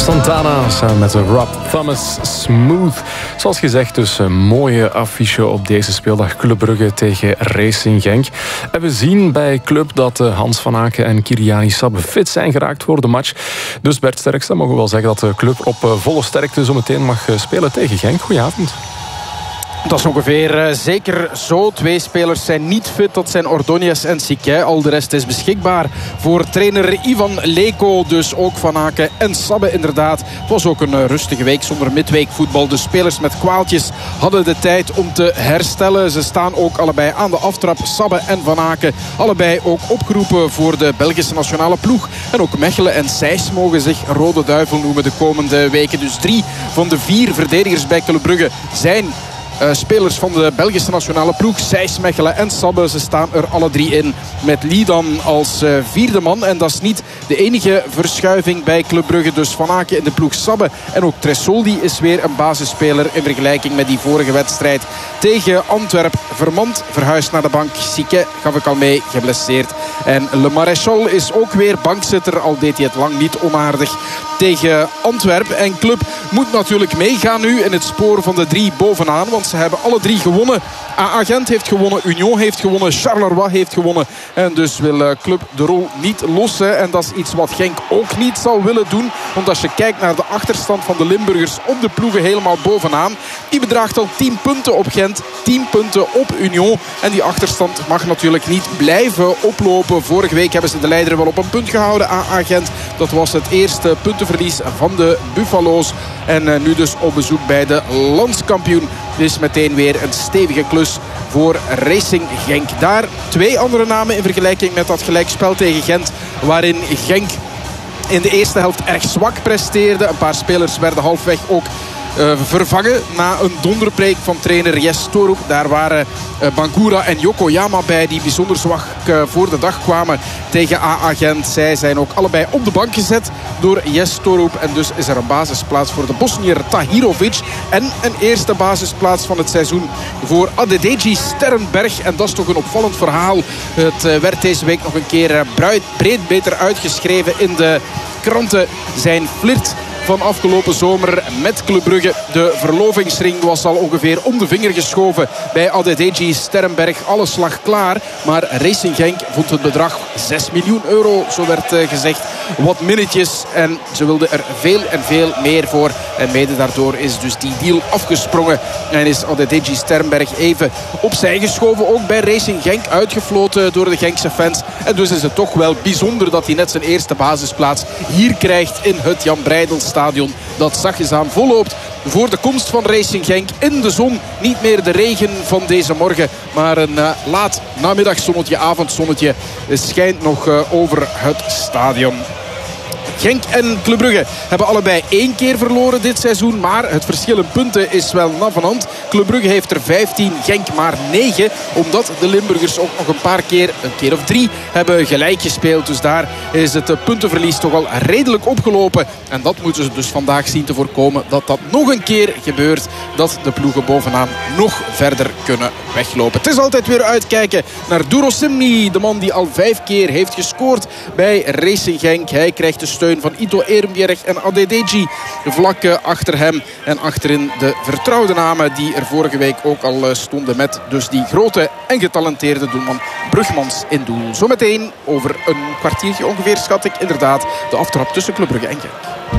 Santana samen met Rob Thomas, Smooth. Zoals gezegd, dus een mooie affiche op deze speeldag. Club Brugge tegen Racing Genk. En we zien bij Club dat Hans van Aken en Kyriani Sabbe fit zijn geraakt voor de match. Dus Bert Sterkste, mogen we wel zeggen dat de club op volle sterkte zo meteen mag spelen tegen Genk. Goedenavond. Dat is ongeveer zeker zo. 2 spelers zijn niet fit. Dat zijn Ordóñez en Siquet. Al de rest is beschikbaar voor trainer Ivan Leko. Dus ook Van Aken en Sabbe inderdaad. Het was ook een rustige week zonder midweekvoetbal. De spelers met kwaaltjes hadden de tijd om te herstellen. Ze staan ook allebei aan de aftrap. Sabbe en Van Aken. Allebei ook opgeroepen voor de Belgische nationale ploeg. En ook Mechelen en Sijs mogen zich Rode Duivel noemen de komende weken. Dus 3 van de 4 verdedigers bij Club Brugge zijn spelers van de Belgische nationale ploeg. Sijs, Mechelen en Sabbe. Ze staan er alle 3 in. Met Lidan als 4e man. En dat is niet de enige verschuiving bij Club Brugge. Dus Van Aken in de ploeg Sabbe. En ook Tressoldi is weer een basisspeler in vergelijking met die vorige wedstrijd tegen Antwerp. Vermand verhuisd naar de bank. Siquet gaf ik al mee, geblesseerd. En Le Maréchal is ook weer bankzitter. Al deed hij het lang niet onaardig tegen Antwerp. En Club moet natuurlijk meegaan nu in het spoor van de 3 bovenaan. Want ze hebben alle 3 gewonnen. AA Gent heeft gewonnen, Union heeft gewonnen, Charleroi heeft gewonnen. En dus wil Club de rol niet lossen. En dat is iets wat Genk ook niet zal willen doen. Want als je kijkt naar de achterstand van de Limburgers op de ploegen helemaal bovenaan. Die bedraagt al 10 punten op Gent, 10 punten op Union. En die achterstand mag natuurlijk niet blijven oplopen. Vorige week hebben ze de leider wel op een punt gehouden, AA Gent. Dat was het eerste puntenverlies van de Buffalo's. En nu dus op bezoek bij de landskampioen. Dus meteen weer een stevige klus voor Racing Genk. Daar 2 andere namen in vergelijking met dat gelijkspel tegen Gent. Waarin Genk in de eerste helft erg zwak presteerde. Een paar spelers werden halfweg ook vervangen na een donderpreek van trainer Jes Torup. Daar waren Bangura en Yokoyama bij die bijzonder zwak voor de dag kwamen tegen AA Gent. Zij zijn ook allebei op de bank gezet door Jes Torup. En dus is er een basisplaats voor de Bosnier Tahirovic. En een eerste basisplaats van het seizoen voor Adedeji Sternberg. En dat is toch een opvallend verhaal. Het werd deze week nog een keer breed beter uitgeschreven in de kranten. Zijn flirt van afgelopen zomer met Club Brugge. De verlovingsring was al ongeveer om de vinger geschoven bij Adedeji Sternberg. Alles lag klaar, maar Racing Genk vond het bedrag 6 miljoen euro, zo werd gezegd, wat minnetjes. En ze wilden er veel en veel meer voor. En mede daardoor is dus die deal afgesprongen. En is Adedeji Sternberg even opzij geschoven. Ook bij Racing Genk uitgefloten door de Genkse fans. En dus is het toch wel bijzonder dat hij net zijn eerste basisplaats hier krijgt in het Jan Breydel Stadion. Dat zachtjes aan volloopt voor de komst van Racing Genk in de zon. Niet meer de regen van deze morgen, maar een laat namiddagsonnetje, avondzonnetje schijnt nog over het stadion. Genk en Club Brugge hebben allebei 1 keer verloren dit seizoen. Maar het verschil in punten is wel navenant. Club Brugge heeft er 15, Genk maar 9. Omdat de Limburgers ook nog een keer of 3 hebben gelijk gespeeld. Dus daar is het puntenverlies toch al redelijk opgelopen. En dat moeten ze dus vandaag zien te voorkomen. Dat dat nog een keer gebeurt. Dat de ploegen bovenaan nog verder kunnen weglopen. Het is altijd weer uitkijken naar Duro Simni. De man die al 5 keer heeft gescoord bij Racing Genk. Hij krijgt de steun van Ito Ehrenbjerg en Adedeji vlak achter hem. En achterin de vertrouwde namen die er vorige week ook al stonden met dus die grote en getalenteerde doelman Brugmans in doel. Zometeen over een kwartiertje ongeveer, schat ik, inderdaad de aftrap tussen Club Brugge en Genk.